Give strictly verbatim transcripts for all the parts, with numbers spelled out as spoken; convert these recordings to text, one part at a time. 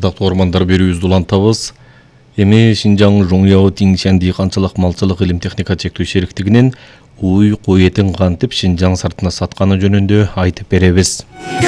Ардактуу ормандар берүүбүздү улантабыз. Эми Шинжаң Жоңяо Тиңшан дыйканчылык малчылык илим техника чектөө шериктигинин уй кой этин кантип Шинжаң сыртына сатканы жөнүндө айтып беребиз.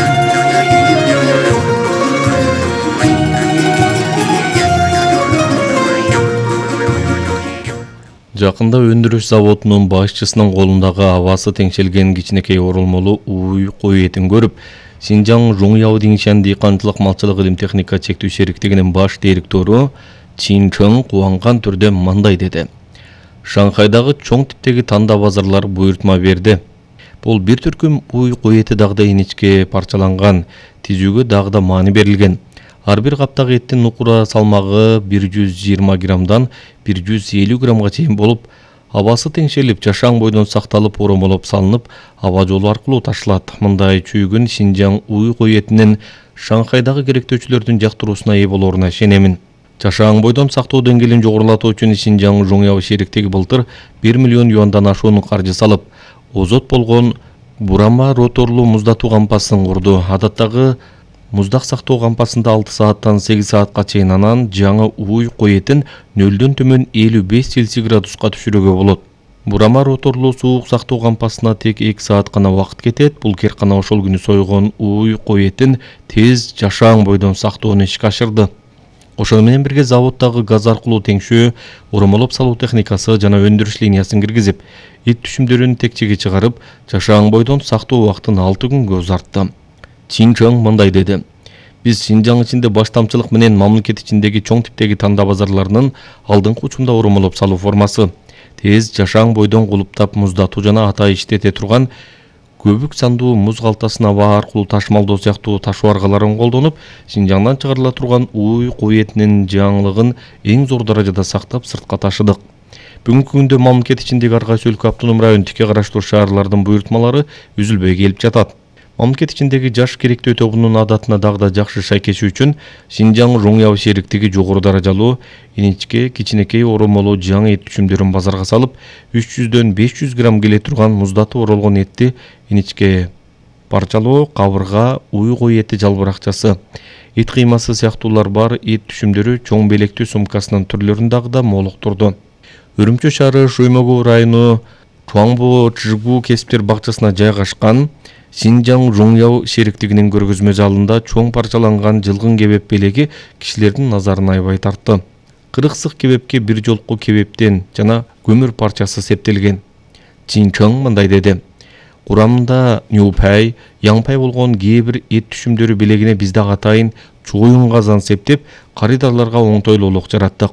Жакында өндүрүш заводунун башчысынын колундагы абасы теңшелген кичинекей оролмолу уй кой этин көрүп, Шинжаң Жоңяо Тиңшан дыйканчылык малчылык илим техника чектөө шериктигинин баш директору Чин Чың кубанган түрдө мындай деди. Шанхайдагы чоң типтеги танда базарлар буйртма берди. Бул бир түркүм уй кой эти дагы иничке парчаланган, тизүүгө дагы маани берилген. Ар бир каптагы эттин нукура салмагы бир жүз жыйырма граммдан бир жүз элүү граммга чейин болуп, абасы теңшелип, жашаң бойдон сакталып, оромолоп салынып, аба жолу аркылуу ташылат. Мындай чүйгүн Шинжаң уй кой этинин Шанхайдагы керектөөчүлөрдүн жактыруусуна ээ болоруна ишенемин. Жашаң бойдон сактоо деңгээлин жогорулатуу үчүн Шинжаң Жоңяо шериктиги былтыр бир миллион юандан ашуун каржы салып, озот болгон бурама роторлуу муздатуу кампасын курду. Адаттагы муздак сактоо кампасында алты сааттан сегиз саатка чейин, анан жаңы уй кой этин нөлдөн төмөн элүү беш Цельсий градуска түшүрүүгө болот. Бурама роторлуу суук сактоо кампасына тек эки саат гана убакыт кетет. Бул керкана ошол күнү сойгон уй кой этин тез жашаң бойдон сактоону ишке ашырды. Ошону менен бирге заводдагы газ аркылуу теңшөө, оромолоп салуу техникасы жана өндүрүш линиясын киргизип, эт түшүмдөрүн текчеге чыгарып, жашаң бойдон сактоо убактын алты күнгө узартты. Чин Чың мындай деди. Биз Шинжаң ичинде баш тамчылык менен мамлекет ичиндеги чоң типтеги танда базарларынын алдыңкы учунда оромолоп салуу формасы, тез жашаң бойдон кулуптап муздатуу жана ата иштете турган көбүк сандуу муз калтасын аба аркылуу ташмалдоо сыяктуу ташуу аргаларын колдонуп, Шинжаңдан чыгарыла турган уй кой этинин жаңылыгын эң зор даражада сактап сыртка ташыдык. Бүгүнкү күндө мамлекет ичиндеги ар кайсы өлкө автоном район тике караштуу шаарлардын буйртмалары үзүлбөй келип жатат. Мамлекет ичиндеги жаш керектөө тобунун адатына дагы да жакшы шайкеши үчүн Шинжаң Жоңяо шериктиги жогору даражалуу, иничке, кичинекей оромолуу жаңы эт түшүмдөрүн базарга салып, үч жүздөн беш жүз грамм келе турган муздатып оролгон этти иничке парчалоо, кабырга, уй кой эти жалбыракчасы, эт кыймасы сыяктуулар бар эт түшүмдөрү чоң белектүү сумкасынын түрлөрүн дагы да молуктурду. Үрүмчү шаары Шоймогу району Чуаңбо Чжигу кесиптер бакчасына жайгашкан Шинжаң Жоңяо шериктигинин көргөзмө залында чоң парчаланган жылгын кебеп белеги кишилердин назарын аябай тартты. Кырык сык кебепке бир жолку кебептен жана көмүр парчасы септелген. Чин Чың мындай деди. Курамында нюпай, яңпай болгон кээ бир эт түшүмдөрү белегине бизде атайын чоюн казан септеп, карыдарларга оңтойлуулук жараттык.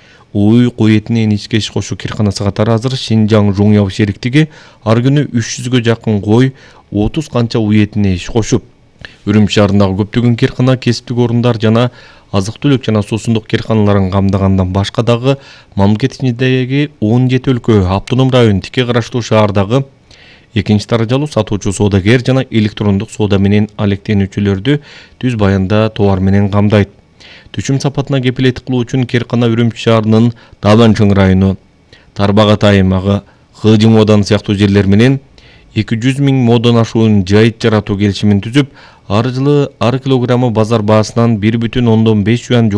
Уй кой этине иничке иш кошуу кирканасы катары азыр Шинжаң Жоңяо шериктиги ар күнү үч жүзгө жакын кой, отуз канча уй этине иш кошуп, Үрүмчү шаарындагы көптөгөн киркана, кесиптик орундар жана азык-түлүк жана суусундук кирканаларын камдагандан башка дагы мамлекет ичиндеги он жети өлкө, автоном район тике караштуу шаардагы экинчи даражалуу сатуучу соодагер жана электрондук соода менен алектенүүчүлөрдү түз баянда товар менен камдайт. Түшүм сапатына кепилеттик кылуу үчүн Керкана Үрүмчү шаарынын Даванчың району, Тарбагат аймагы, Хыжымодан сыяктуу жерлер менен эки жүз миң модон ашуун жайыт жаратуу келишимин түзүп, ар жылы ар килограммы базар баасынан бир бүтүн ондон беш юан